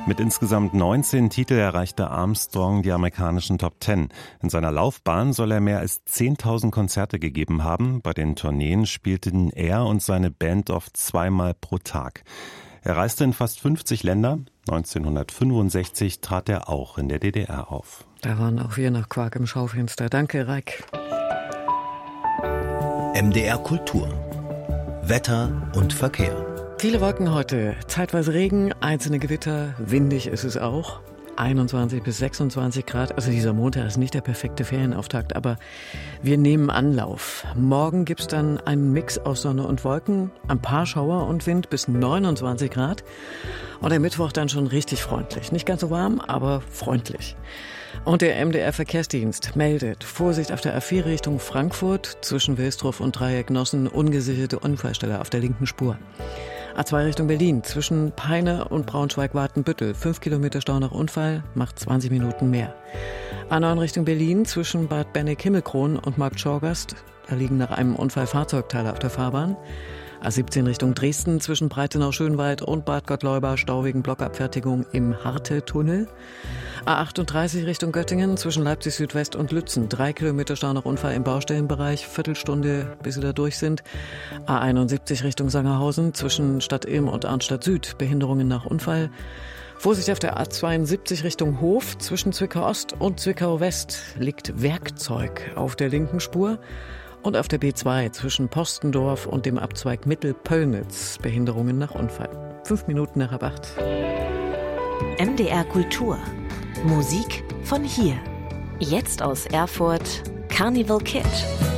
Mit insgesamt 19 Titeln erreichte Armstrong die amerikanischen Top 10. In seiner Laufbahn soll er mehr als 10.000 Konzerte gegeben haben. Bei den Tourneen spielten er und seine Band oft zweimal pro Tag. Er reiste in fast 50 Länder. 1965 trat er auch in der DDR auf. Da waren auch wir nach Quark im Schaufenster. Danke, Reik. MDR Kultur. Wetter und Verkehr. Viele Wolken heute, zeitweise Regen, einzelne Gewitter, windig ist es auch. 21 bis 26 Grad, also dieser Montag ist nicht der perfekte Ferienauftakt, aber wir nehmen Anlauf. Morgen gibt's dann einen Mix aus Sonne und Wolken, ein paar Schauer und Wind bis 29 Grad. Und der Mittwoch dann schon richtig freundlich. Nicht ganz so warm, aber freundlich. Und der MDR-Verkehrsdienst meldet Vorsicht auf der A4 Richtung Frankfurt, zwischen Wilsdruff und Dreieck Nossen, ungesicherte Unfallstelle auf der linken Spur. A2 Richtung Berlin, zwischen Peine und Braunschweig-Watenbüttel. 5 Kilometer Stau nach Unfall, macht 20 Minuten mehr. A9 Richtung Berlin, zwischen Bad Berneck-Himmelkron und Markt-Schorgast. Da liegen nach einem Unfall Fahrzeugteile auf der Fahrbahn. A17 Richtung Dresden, zwischen Breitenau-Schönwald und Bad Gottleuba, Stau wegen Blockabfertigung im Harte-Tunnel. A38 Richtung Göttingen, zwischen Leipzig Südwest und Lützen. 3 Kilometer Stau nach Unfall im Baustellenbereich, Viertelstunde, bis sie da durch sind. A71 Richtung Sangerhausen, zwischen Stadt Ilm und Arnstadt Süd, Behinderungen nach Unfall. Vorsicht auf der A72 Richtung Hof, zwischen Zwickau Ost und Zwickau West liegt Werkzeug auf der linken Spur. Und auf der B2 zwischen Postendorf und dem Abzweig Mittelpöllnitz, Behinderungen nach Unfall. 5 Minuten nach 8. MDR Kultur. Musik von hier. Jetzt aus Erfurt, Carnival Kid.